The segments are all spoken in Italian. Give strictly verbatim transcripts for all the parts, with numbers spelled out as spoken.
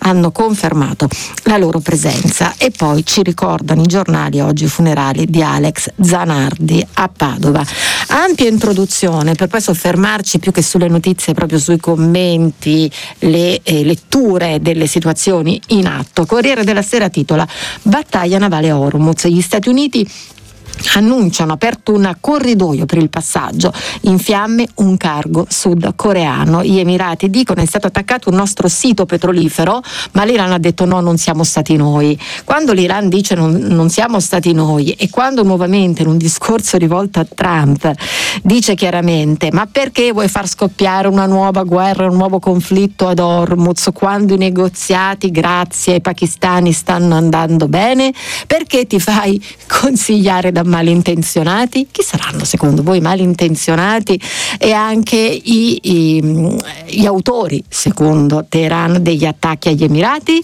hanno confermato la loro presenza. E poi ci ricordano i giornali oggi i funerali di Alex Zanardi a Padova. Ampia introduzione per poi soffermarci più che sulle notizie proprio sui commenti, le eh, letture delle situazioni in atto. Corriere della Sera titola: battaglia navale a Hormuz, gli Stati Uniti annunciano aperto un corridoio per il passaggio, in fiamme un cargo sudcoreano. Gli Emirati dicono: è stato attaccato un nostro sito petrolifero, ma l'Iran ha detto no, non siamo stati noi. Quando l'Iran dice non, non siamo stati noi, e quando nuovamente in un discorso rivolto a Trump dice chiaramente: ma perché vuoi far scoppiare una nuova guerra, un nuovo conflitto ad Hormuz quando i negoziati grazie ai pakistani stanno andando bene? Perché ti fai consigliare da malintenzionati? Chi saranno secondo voi malintenzionati? E anche i, i, gli autori secondo Teheran degli attacchi agli Emirati?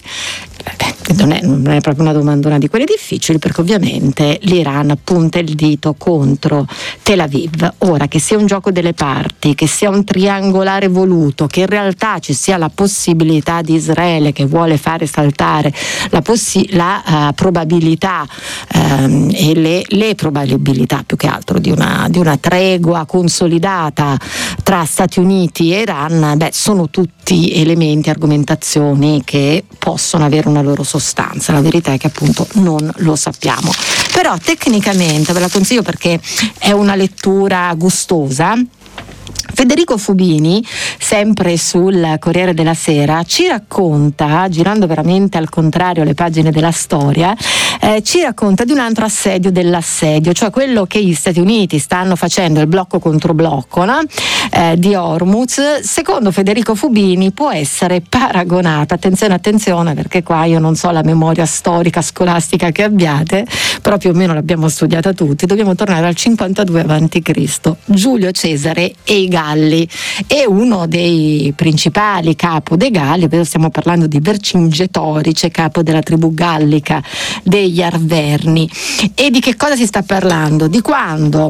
Non è, non è proprio una domandona di quelle difficili, perché ovviamente l'Iran punta il dito contro Tel Aviv. Ora, che sia un gioco delle parti, che sia un triangolare voluto, che in realtà ci sia la possibilità di Israele che vuole fare saltare la, possi- la uh, probabilità um, e le, le probabilità più che altro di una, di una tregua consolidata tra Stati Uniti e Iran, beh, sono tutti elementi, argomentazioni che possono avere una loro sostanza. La verità è che appunto non lo sappiamo, però tecnicamente ve la consiglio perché è una lettura gustosa. Federico Fubini, sempre sul Corriere della Sera, ci racconta, girando veramente al contrario le pagine della storia, eh, ci racconta di un altro assedio dell'assedio, cioè quello che gli Stati Uniti stanno facendo, il blocco contro blocco, no? eh, di Hormuz. Secondo Federico Fubini può essere paragonata, attenzione attenzione perché qua io non so la memoria storica scolastica che abbiate, però più o meno l'abbiamo studiata tutti, dobbiamo tornare al cinquantadue avanti Cristo, Giulio Cesare e i Galli, e uno dei principali capo dei Galli, stiamo parlando di Vercingetorice, capo della tribù gallica degli Arverni. E di che cosa si sta parlando? Di quando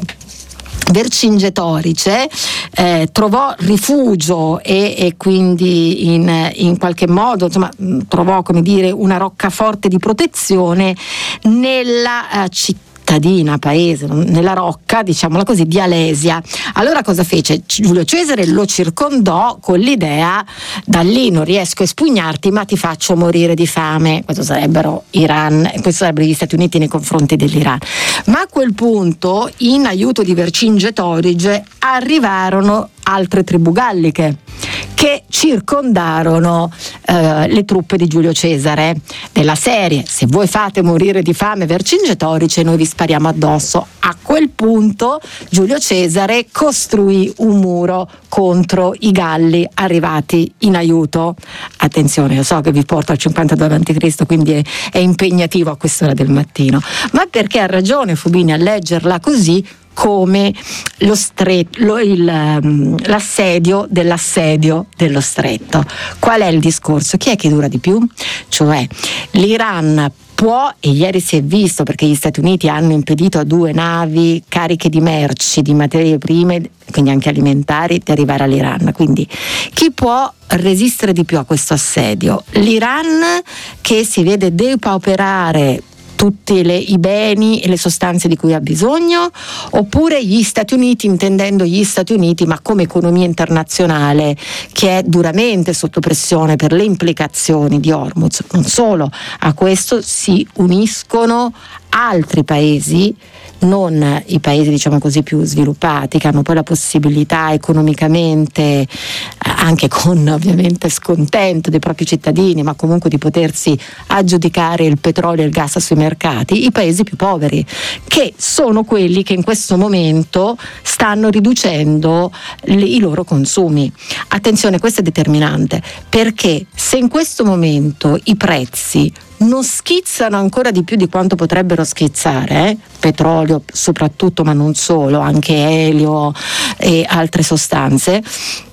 Vercingetorice eh, trovò rifugio e, e quindi in, in qualche modo insomma, trovò, come dire, una roccaforte di protezione nella uh, città cittadina, paese, nella rocca, diciamola così, di Alesia. Allora cosa fece? Giulio Cesare lo circondò con l'idea: da lì non riesco a espugnarti, ma ti faccio morire di fame. Questo sarebbero Iran, questo sarebbero gli Stati Uniti nei confronti dell'Iran. Ma a quel punto, in aiuto di Vercingetorige, arrivarono altre tribù galliche che circondarono eh, le truppe di Giulio Cesare, della serie: se voi fate morire di fame Vercingetorice, noi vi spariamo addosso. A quel punto Giulio Cesare costruì un muro contro i Galli arrivati in aiuto. Attenzione, io so che vi porto al cinquantadue avanti Cristo, quindi è, è impegnativo a quest'ora del mattino, ma perché ha ragione Fubini a leggerla così, come lo stretto, lo, il, um, l'assedio dell'assedio dello stretto. Qual è il discorso? Chi è che dura di più? Cioè l'Iran può, e ieri si è visto perché gli Stati Uniti hanno impedito a due navi cariche di merci, di materie prime, quindi anche alimentari, di arrivare all'Iran. Quindi chi può resistere di più a questo assedio? L'Iran, che si vede depauperare tutti le, i beni e le sostanze di cui ha bisogno, oppure gli Stati Uniti, intendendo gli Stati Uniti ma come economia internazionale che è duramente sotto pressione per le implicazioni di Hormuz. Non solo, a questo si uniscono altri paesi, non i paesi diciamo così più sviluppati, che hanno poi la possibilità economicamente, anche con ovviamente scontento dei propri cittadini, ma comunque di potersi aggiudicare il petrolio e il gas sui mercati, i paesi più poveri, che sono quelli che in questo momento stanno riducendo le, i loro consumi. Attenzione, questo è determinante, perché se in questo momento i prezzi non schizzano ancora di più di quanto potrebbero schizzare, eh? petrolio soprattutto, ma non solo, anche elio e altre sostanze,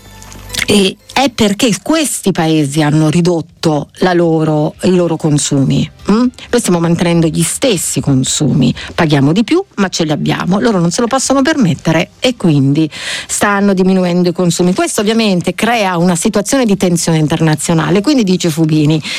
e è perché questi paesi hanno ridotto la loro, i loro consumi. Mm? Noi stiamo mantenendo gli stessi consumi, paghiamo di più ma ce li abbiamo, loro non se lo possono permettere e quindi stanno diminuendo i consumi. Questo ovviamente crea una situazione di tensione internazionale, quindi dice Fubini